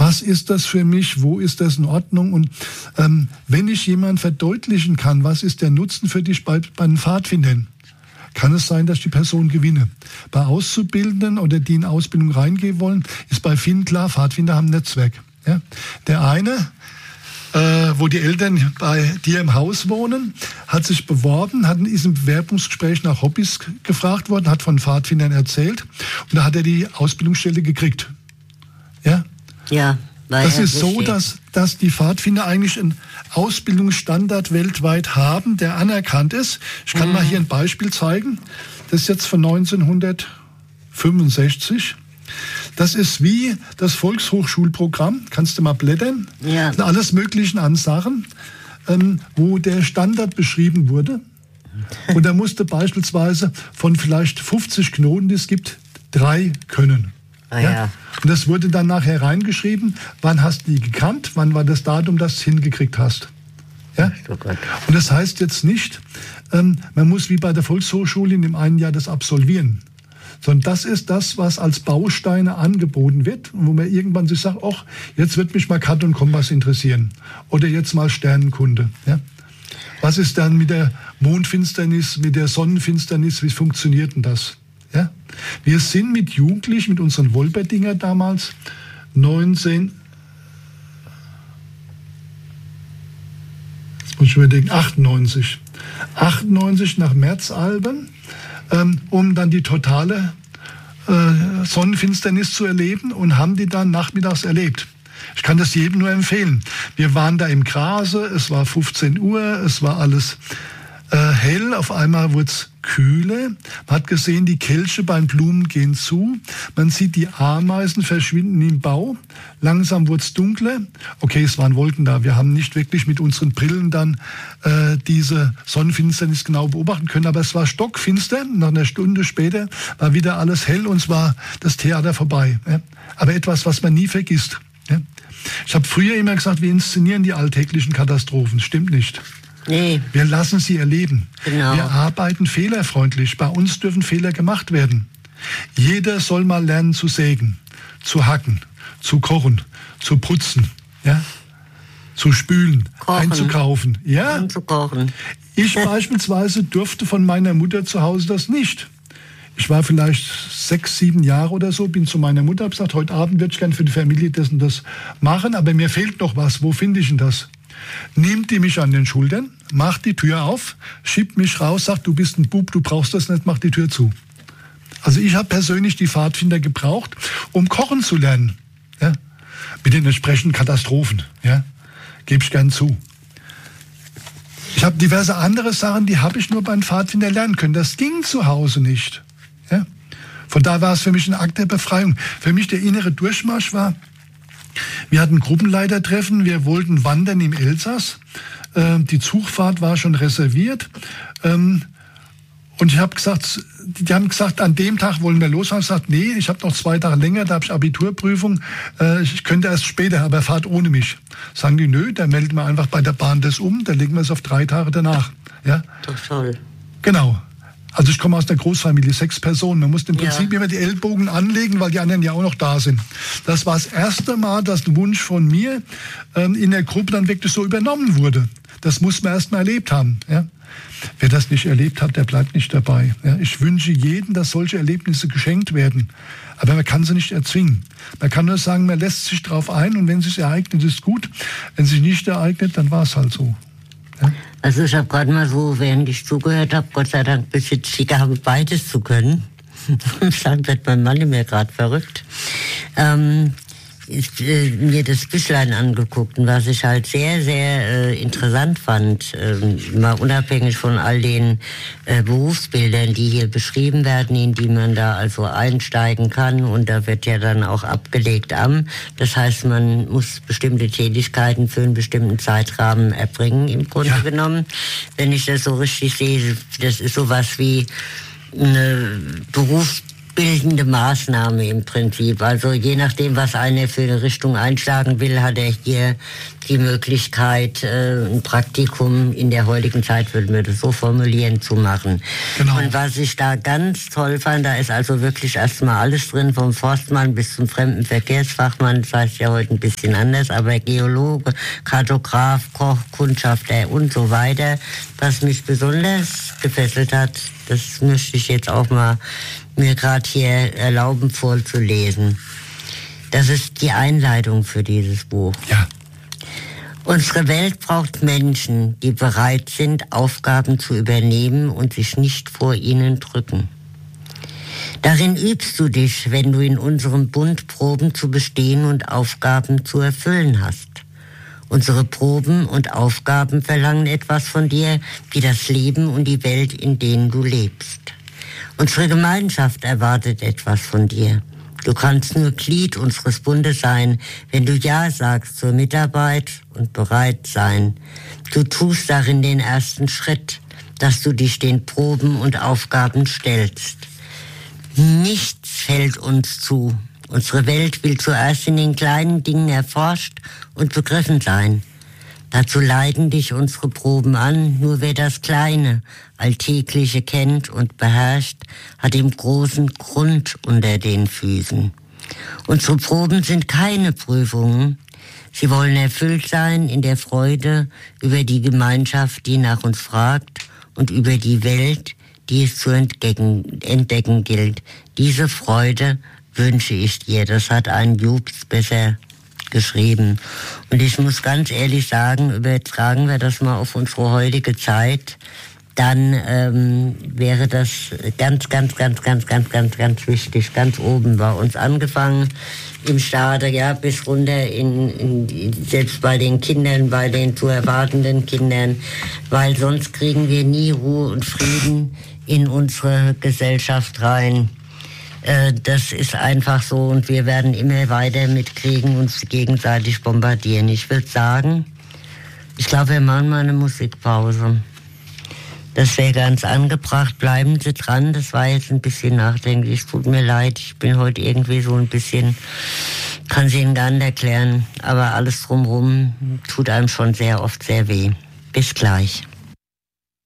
Was ist das für mich? Wo ist das in Ordnung? Und wenn ich jemand verdeutlichen kann, was ist der Nutzen für dich bei den Pfadfindern, kann es sein, dass ich die Person gewinne. Bei Auszubildenden oder die in Ausbildung reingehen wollen, ist bei vielen klar, Pfadfinder haben ein Netzwerk. Ja? Der eine, wo die Eltern bei dir im Haus wohnen, hat sich beworben, ist im Bewerbungsgespräch nach Hobbys gefragt worden, hat von Pfadfindern erzählt und da hat er die Ausbildungsstelle gekriegt. Ja? Ja. Das ist so, dass die Pfadfinder eigentlich einen Ausbildungsstandard weltweit haben, der anerkannt ist. Ich kann mal hier ein Beispiel zeigen. Das ist jetzt von 1965. Das ist wie das Volkshochschulprogramm. Kannst du mal blättern? Ja. Alles Mögliche an Sachen, wo der Standard beschrieben wurde. Und da musste beispielsweise von vielleicht 50 Knoten, die es gibt, 3 können. Ah, ja. Und das wurde dann nachher reingeschrieben, wann hast du die gekannt, wann war das Datum, dass du es hingekriegt hast. Ja? Oh Gott. Und das heißt jetzt nicht, man muss wie bei der Volkshochschule in dem einen Jahr das absolvieren. Sondern das ist das, was als Bausteine angeboten wird, wo man irgendwann sich sagt, ach, jetzt wird mich mal Karte und Kompass interessieren. Oder jetzt mal Sternenkunde. Ja? Was ist dann mit der Mondfinsternis, mit der Sonnenfinsternis, wie funktioniert denn das? Ja? Wir sind mit Jugendlichen, mit unseren Wolperdinger damals, 98 nach Merzalben, um dann die totale Sonnenfinsternis zu erleben und haben die dann nachmittags erlebt. Ich kann das jedem nur empfehlen. Wir waren da im Grase, es war 15 Uhr, es war alles hell, auf einmal wurde es kühle. Man hat gesehen, die Kelche bei den Blumen gehen zu. Man sieht, die Ameisen verschwinden im Bau. Langsam wurde es dunkler. Okay, es waren Wolken da. Wir haben nicht wirklich mit unseren Brillen dann diese Sonnenfinsternis genau beobachten können. Aber es war stockfinster. Nach einer Stunde später war wieder alles hell und es war das Theater vorbei. Ja? Aber etwas, was man nie vergisst. Ja? Ich habe früher immer gesagt, wir inszenieren die alltäglichen Katastrophen. Stimmt nicht. Nee. Wir lassen sie erleben. Genau. Wir arbeiten fehlerfreundlich. Bei uns dürfen Fehler gemacht werden. Jeder soll mal lernen zu sägen, zu hacken, zu kochen, zu putzen, ja? Zu spülen, einzukaufen. Ja? Einzukochen. Ich beispielsweise durfte von meiner Mutter zu Hause das nicht. Ich war vielleicht 6, 7 Jahre oder so, bin zu meiner Mutter, habe gesagt, heute Abend würde ich gerne für die Familie das und das machen, aber mir fehlt noch was. Wo finde ich denn das? Nimmt die mich an den Schultern, macht die Tür auf, schiebt mich raus, sagt, du bist ein Bub, du brauchst das nicht, mach die Tür zu. Also ich habe persönlich die Pfadfinder gebraucht, um kochen zu lernen. Ja? Mit den entsprechenden Katastrophen. Ja? Gebe ich gern zu. Ich habe diverse andere Sachen, die habe ich nur beim Pfadfinder lernen können. Das ging zu Hause nicht. Ja? Von da war es für mich ein Akt der Befreiung. Für mich der innere Durchmarsch war, wir hatten Gruppenleitertreffen, wir wollten wandern im Elsass. Die Zugfahrt war schon reserviert. Und ich habe gesagt, die haben gesagt, an dem Tag wollen wir losfahren. Ich habe gesagt, nee, ich habe noch 2 Tage länger, da habe ich Abiturprüfung. Ich könnte erst später, aber fahrt ohne mich. Sagen die, nö, dann melden wir einfach bei der Bahn das um, dann legen wir es auf 3 Tage danach. Ja? Doch toll. Genau. Also ich komme aus der Großfamilie, 6 Personen. Man muss im Prinzip immer die Ellbogen anlegen, weil die anderen ja auch noch da sind. Das war das erste Mal, dass ein Wunsch von mir in der Gruppe dann wirklich so übernommen wurde. Das muss man erst mal erlebt haben. Ja? Wer das nicht erlebt hat, der bleibt nicht dabei. Ja? Ich wünsche jedem, dass solche Erlebnisse geschenkt werden. Aber man kann sie nicht erzwingen. Man kann nur sagen, man lässt sich darauf ein und wenn es sich ereignet, ist gut. Wenn es sich nicht ereignet, dann war es halt so. Ja? Also ich habe gerade mal so, während ich zugehört habe, Gott sei Dank besitze ich die Gabe, beides zu können. Dann wird mein Mann mir gerade verrückt. Mir das Büchlein angeguckt und was ich halt sehr, sehr interessant fand, mal unabhängig von all den Berufsbildern, die hier beschrieben werden, in die man da also einsteigen kann und da wird ja dann auch abgelegt das heißt, man muss bestimmte Tätigkeiten für einen bestimmten Zeitrahmen erbringen, im Grunde genommen. Wenn ich das so richtig sehe, das ist sowas wie eine bildende Maßnahme im Prinzip. Also je nachdem, was einer für eine Richtung einschlagen will, hat er hier die Möglichkeit, ein Praktikum in der heutigen Zeit, würden wir das so formulieren, zu machen. Genau. Und was ich da ganz toll fand, da ist also wirklich erstmal alles drin, vom Forstmann bis zum Fremdenverkehrsfachmann, das heißt ja heute ein bisschen anders, aber Geologe, Kartograf, Koch, Kundschafter und so weiter. Was mich besonders gefesselt hat, das möchte ich jetzt auch mal mir gerade hier erlauben vorzulesen. Das ist die Einleitung für dieses Buch. Ja. Unsere Welt braucht Menschen, die bereit sind, Aufgaben zu übernehmen und sich nicht vor ihnen drücken. Darin übst du dich, wenn du in unserem Bund Proben zu bestehen und Aufgaben zu erfüllen hast. Unsere Proben und Aufgaben verlangen etwas von dir, wie das Leben und die Welt, in denen du lebst. Unsere Gemeinschaft erwartet etwas von dir. Du kannst nur Glied unseres Bundes sein, wenn du Ja sagst zur Mitarbeit und bereit sein. Du tust darin den ersten Schritt, dass du dich den Proben und Aufgaben stellst. Nichts fällt uns zu. Unsere Welt will zuerst in den kleinen Dingen erforscht und begriffen sein. Dazu leiten dich unsere Proben an. Nur wer das Kleine, Alltägliche kennt und beherrscht, hat im großen Grund unter den Füßen. Unsere Proben sind keine Prüfungen. Sie wollen erfüllt sein in der Freude über die Gemeinschaft, die nach uns fragt, und über die Welt, die es zu entdecken gilt. Diese Freude wünsche ich dir. Das hat ein Jobs besser geschrieben. Und ich muss ganz ehrlich sagen, übertragen wir das mal auf unsere heutige Zeit, dann wäre das ganz wichtig, ganz oben bei uns angefangen im Staate, ja, bis runter selbst bei den Kindern, bei den zu erwartenden Kindern, weil sonst kriegen wir nie Ruhe und Frieden in unsere Gesellschaft rein. Das ist einfach so und wir werden immer weiter mitkriegen, uns gegenseitig bombardieren. Ich würde sagen, ich glaube, wir machen mal eine Musikpause. Das wäre ganz angebracht. Bleiben Sie dran. Das war jetzt ein bisschen nachdenklich. Es tut mir leid. Ich bin heute irgendwie so ein bisschen, kann es Ihnen gar nicht erklären. Aber alles drumherum tut einem schon sehr oft sehr weh. Bis gleich.